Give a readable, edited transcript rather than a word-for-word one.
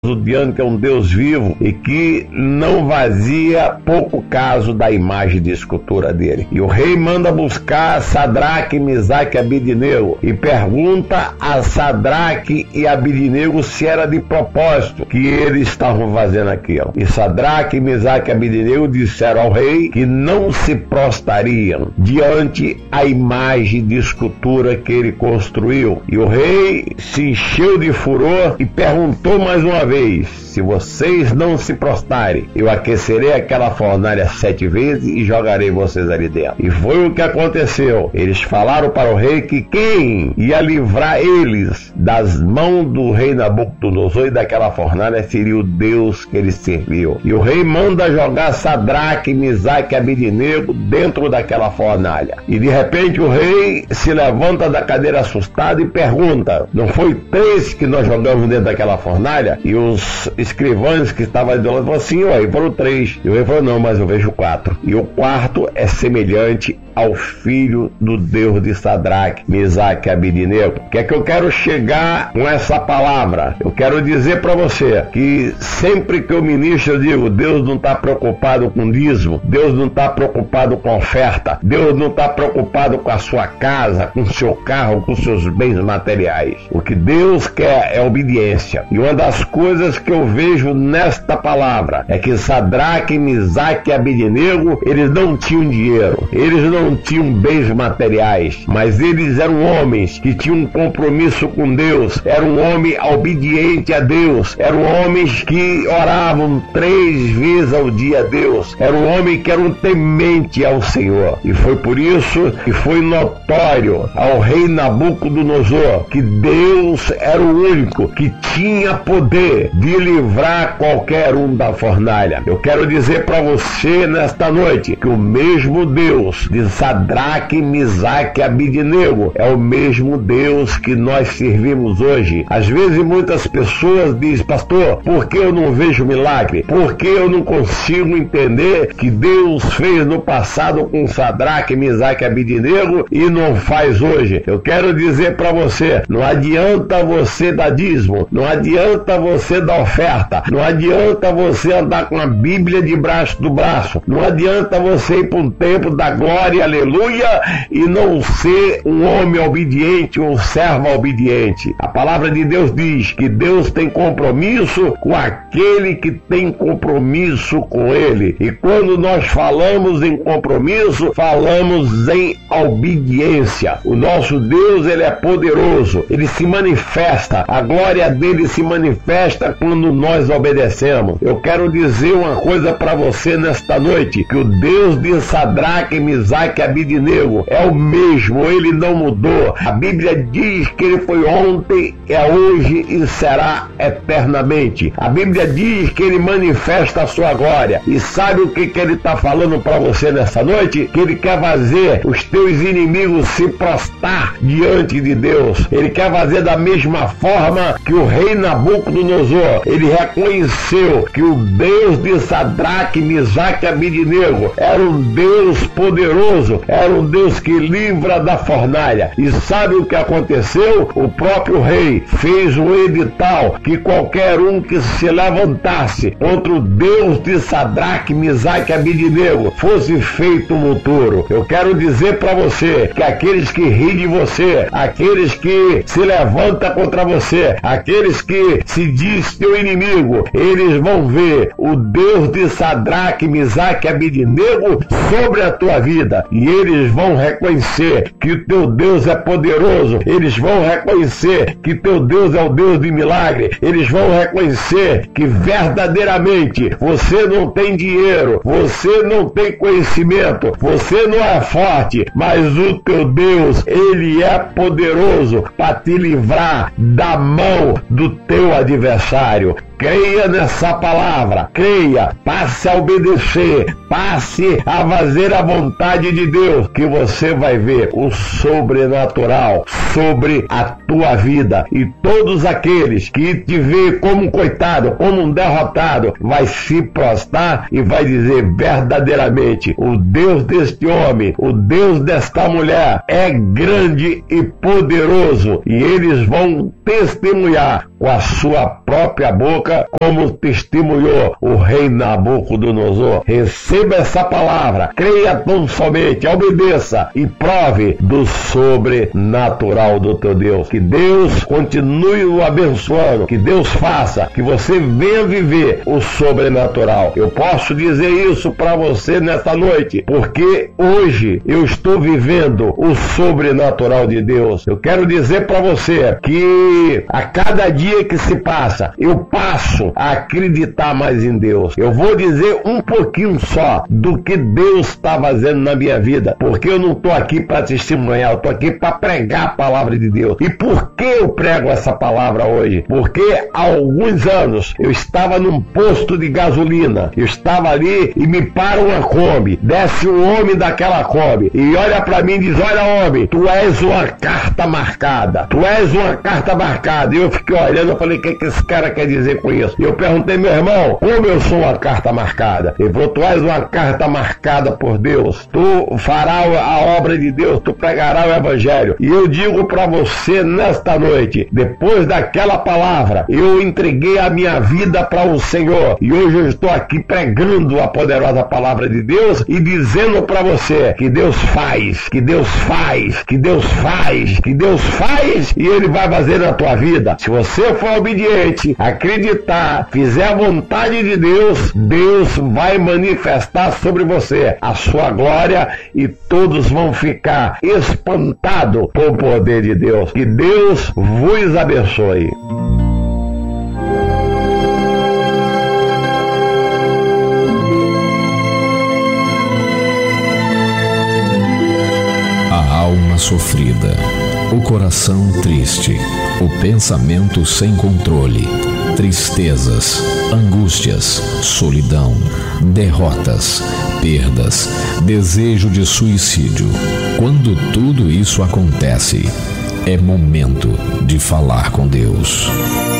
diante é um Deus vivo e que não vazia pouco caso da imagem de escultura dele. E o rei manda buscar Sadraque, Misaque e Abednego e pergunta a Sadraque e Abednego se era de propósito que eles estavam fazendo aquilo. E Sadraque, Misaque e Abednego disseram ao rei que não se prostrariam diante a imagem de escultura que ele construiu. E o rei se encheu de furor e perguntou mais uma vez: se vocês não se prostrarem, eu aquecerei aquela fornalha 7 vezes e jogarei vocês ali dentro. E foi o que aconteceu. Eles falaram para o rei que quem ia livrar eles das mãos do rei Nabucodonosor e daquela fornalha seria o Deus que ele serviu. E o rei manda jogar Sadraque, Misaque e Abednego dentro daquela fornalha. E de repente o rei se levanta da cadeira assustado e pergunta: não foi 3 que nós jogamos dentro daquela fornalha? E os escrivães que estavam ali do lado falaram assim: ué, foram 3. E o rei falou: não, mas eu vejo 4. E o quarto é semelhante ao filho do Deus de Sadraque, Misaque e Abednego. O que é que eu quero chegar com essa palavra? Eu quero dizer para você que sempre que eu ministro, eu digo: Deus não está preocupado com dízimo, Deus não está preocupado com oferta, Deus não está preocupado com a sua casa, com o seu carro, com os seus bens materiais. O que Deus quer é obediência. E uma das coisas que eu vejo nesta palavra é que Sadraque, Misaque e Abednego, eles não tinham dinheiro, eles não tinham bens materiais, mas eles eram homens que tinham um compromisso com Deus, eram homens obedientes a Deus, eram homens que oravam 3 vezes ao dia a Deus, eram homens que eram tementes ao Senhor. E foi por isso que foi notório ao rei Nabucodonosor que Deus era o único que tinha poder de livrar qualquer um da fornalha. Eu quero dizer para você nesta noite que o mesmo Deus de Sadraque, Misaque e Abednego é o mesmo Deus que nós servimos hoje. Às vezes muitas pessoas dizem: pastor, por que eu não vejo milagre? Por que eu não consigo entender que Deus fez no passado com Sadraque, Misaque e Abednego e não faz hoje? Eu quero dizer para você: não adianta você dar dízimo, não adianta você dar oferta, não adianta você andar com a Bíblia debaixo do braço, não adianta você ir para um templo da glória, aleluia, e não ser um homem obediente, um servo obediente. A palavra de Deus diz que Deus tem compromisso com aquele que tem compromisso com ele. E quando nós falamos em compromisso, falamos em obediência. O nosso Deus, ele é poderoso, ele se manifesta, a glória dele se manifesta quando nós obedecemos. Eu quero dizer uma coisa para você nesta noite, que o Deus de Sadraque, Misaque e Abednego é o mesmo, ele não mudou. A Bíblia diz que ele foi ontem, é hoje e será eternamente. A Bíblia diz que ele manifesta a sua glória. E sabe o que ele está falando para você nessa noite? Que ele quer fazer os teus inimigos se prostrar diante de Deus. Ele quer fazer da mesma forma que o rei Nabucodonosor, ele reconheceu que o Deus de Sadraque, Misaque e Abednego era um Deus poderoso, era um Deus que livra da fornalha. E sabe o que aconteceu? O próprio rei fez um edital que qualquer um que se levantasse contra o Deus de Sadraque, Misaque e Abednego fosse feito monturo. Eu quero dizer para você que aqueles que riem de você, aqueles que se levantam contra você, aqueles que se diz teu inimigo, eles vão ver o Deus de Sadraque, Misaque e Abednego sobre a tua vida, e eles vão reconhecer que o teu Deus é poderoso, eles vão reconhecer que teu Deus é o Deus de milagre, eles vão reconhecer que verdadeiramente você não tem dinheiro, você não tem conhecimento, você não é forte, mas o teu Deus, ele é poderoso para te livrar da mão do teu adversário. Creia nessa palavra, creia, passe a obedecer, passe a fazer a vontade de Deus, que você vai ver o sobrenatural sobre a tua vida. E todos aqueles que te veem como um coitado, como um derrotado, vai se prostrar e vai dizer verdadeiramente: o Deus deste homem, o Deus desta mulher é grande e poderoso. E eles vão testemunhar com a sua própria boca, como testemunhou o rei Nabucodonosor. Receba essa palavra, creia tão somente, obedeça e prove do sobrenatural do teu Deus. Que Deus continue o abençoando, que Deus faça que você venha viver o sobrenatural. Eu posso dizer isso para você nesta noite, porque hoje eu estou vivendo o sobrenatural de Deus. Eu quero dizer para você que a cada dia que se passa, eu passo a acreditar mais em Deus. Eu vou dizer um pouquinho só do que Deus está fazendo na minha vida, porque eu não estou aqui para testemunhar, eu estou aqui para pregar a palavra de Deus. E por que eu prego essa palavra hoje? Porque há alguns anos eu estava num posto de gasolina, eu estava ali e me para uma Kombi, desce um homem daquela Kombi e olha para mim e diz: olha, homem, tu és uma carta marcada, tu és uma carta marcada. E eu fiquei olhando, eu falei: o que esse cara quer dizer com isso? E eu perguntei: meu irmão, como eu sou uma carta marcada? Ele falou: tu és uma carta marcada por Deus, tu farás a obra de Deus, tu pregarás o evangelho. E eu digo para você nesta noite, depois daquela palavra, eu entreguei a minha vida para o Senhor, e hoje eu estou aqui pregando a poderosa palavra de Deus e dizendo para você que Deus faz, que Deus faz, que Deus faz, que Deus faz, e Ele vai fazer na tua vida. Se você for obediente, acreditar, fizer a vontade de Deus, Deus vai manifestar sobre você a sua glória e todos vão ficar espantados com o poder de Deus. Que Deus vos abençoe. A alma sofrida, o coração triste, o pensamento sem controle, tristezas, angústias, solidão, derrotas, perdas, desejo de suicídio. Quando tudo isso acontece, é momento de falar com Deus.